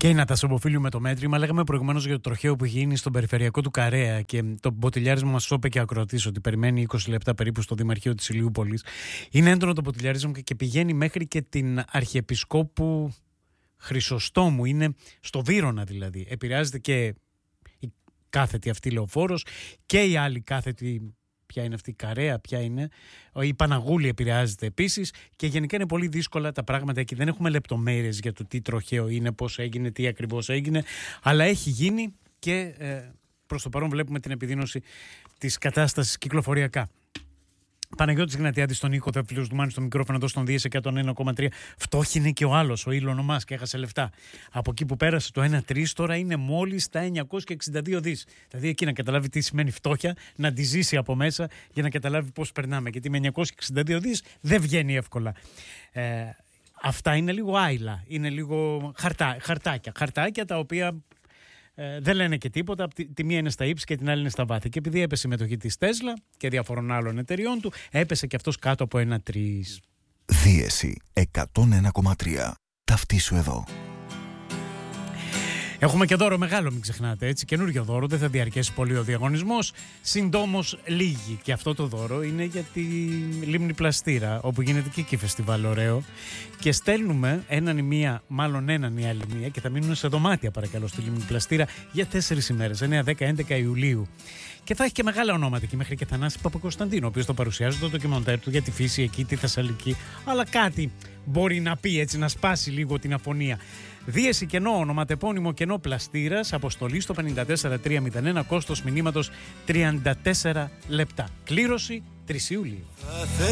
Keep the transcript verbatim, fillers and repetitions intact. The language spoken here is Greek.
Και η Νατασοποφίλου με το μέτρημα. Λέγαμε προηγουμένως για το τροχαίο που έχει γίνει στον περιφερειακό του Καρέα και το μποτιλιάρισμα μας είπε και ο ακροατής ότι περιμένει είκοσι λεπτά περίπου στο Δημαρχείο της Ηλιούπολης. Είναι έντονο το μποτιλιάρισμα και πηγαίνει μέχρι και την Αρχιεπισκόπου Χρυσοστόμου. Είναι στο Βύρωνα δηλαδή. Επηρεάζεται και η κάθετη αυτή λεωφόρος και η άλλη κάθετη. Ποια είναι αυτή η Καρέα, ποια είναι. Η Παναγούλη επηρεάζεται επίσης και γενικά είναι πολύ δύσκολα τα πράγματα εκεί. Δεν έχουμε λεπτομέρειες για το τι τροχαίο είναι, πώς έγινε, τι ακριβώς έγινε, αλλά έχει γίνει και ε, προς το παρόν βλέπουμε την επιδείνωση της κατάστασης κυκλοφοριακά. Παναγιώτης Γνατιάδης στον ήχο, φίλος του Μάνη στο μικρόφωνο εδώ στον Δίες εκατόν ένα κόμμα τρία. Φτώχινε και ο άλλος, ο Ήλον Μάσκ, και έχασε λεφτά. Από εκεί που πέρασε το ένα κόμμα τρία, τώρα είναι μόλις τα εννιακόσια εξήντα δύο δις. Δηλαδή εκεί να καταλάβει τι σημαίνει φτώχεια, να τη ζήσει από μέσα για να καταλάβει πώς περνάμε. Γιατί με εννιακόσια εξήντα δύο δις δεν βγαίνει εύκολα. Ε, αυτά είναι λίγο άειλα, είναι λίγο χαρτά, χαρτάκια. Χαρτάκια τα οποία. Ε, δεν λένε και τίποτα. Τη, τη μία είναι στα ύψη και την άλλη είναι στα βάθη. Και επειδή έπεσε η συμμετοχή της Τέσλα και διαφορών άλλων εταιριών του, έπεσε και αυτός κάτω από ένα τρία. Δίεση εκατόν ένα κόμμα τρία. Ταυτίσου εδώ. Έχουμε και δώρο μεγάλο, μην ξεχνάτε, έτσι, καινούριο δώρο, δεν θα διαρκέσει πολύ ο διαγωνισμός, συντόμως λίγη. Και αυτό το δώρο είναι για τη Λίμνη Πλαστήρα, όπου γίνεται και εκεί φεστιβάλ ωραίο. Και στέλνουμε έναν ή μία, μάλλον έναν ή άλλη μία, και θα μείνουν σε δωμάτια παρακαλώ στη Λίμνη Πλαστήρα για τέσσερις ημέρες, εννέα, δέκα, έντεκα Ιουλίου. Και θα έχει και μεγάλα ονόματα εκεί, μέχρι και Θανάση Παπακοσταντίνο, ο οποίος θα παρουσιάζει το ντοκιμαντέρ του για τη φύση εκεί, τη Θεσσαλική. Αλλά κάτι μπορεί να πει έτσι, να σπάσει λίγο την αφωνία. Δίεση κενό, ονοματεπώνυμο κενό Πλαστήρας, αποστολή στο πέντε τέσσερα τρία μηδέν ένα, κόστος μηνύματος τριάντα τέσσερα λεπτά. Κλήρωση τρεις Ιουλίου.